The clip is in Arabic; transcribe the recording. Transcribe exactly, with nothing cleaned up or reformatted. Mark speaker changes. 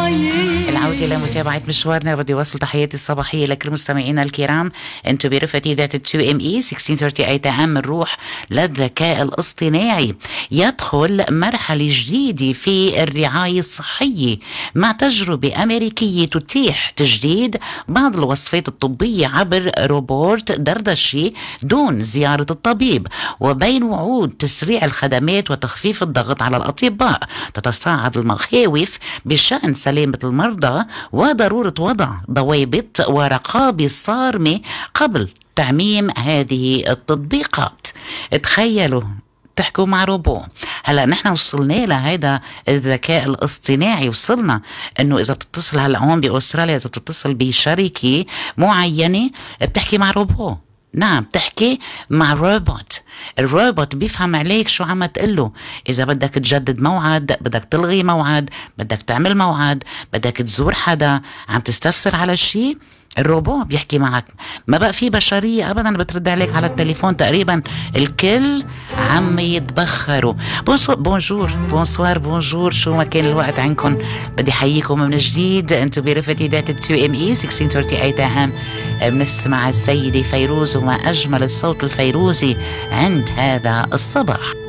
Speaker 1: العودة لمتابعة مشوارنا. بدي وصل تحياتي الصباحية لكل مستمعينا الكرام. انتو برفقتي ذات اثنين ام اي ستة عشر ثلاثين اي ام. نروح للذكاء الاصطناعي. يدخل مرحلة جديدة في الرعاية الصحية مع تجربة أمريكية تتيح تجديد بعض الوصفات الطبية عبر روبوت دردشي دون زيارة الطبيب. وبين وعود تسريع الخدمات وتخفيف الضغط على الأطباء، تتصاعد المخاوف بشأن سلامة المرضى وضرورة وضع ضوابط ورقابة صارمة قبل تعميم هذه التطبيقات. تخيلوا تحكوا مع روبو. هلا نحن وصلنا لهذا الذكاء الاصطناعي، وصلنا انه اذا بتتصل هلا هون باستراليا، اذا بتتصل بشركة معينة بتحكي مع روبو. نعم، بتحكي مع روبوت. الروبوت بيفهم عليك شو عم تقله. إذا بدك تجدد موعد، بدك تلغي موعد، بدك تعمل موعد، بدك تزور حدا، عم تستفسر على شيء، الروبوت بيحكي معك. ما بقى في بشرية أبدا بترد عليك على التليفون. تقريبا الكل عم يتبخروا. بونجور بونسوار بونجور، شو ما كان الوقت عندكم. بدي حييكم من جديد. انتو برفقتي ذات اثنين ام اي ستة عشر ثلاثين اي ام. بنسمع السيدة فيروز وما أجمل الصوت الفيروزي عند هذا الصباح.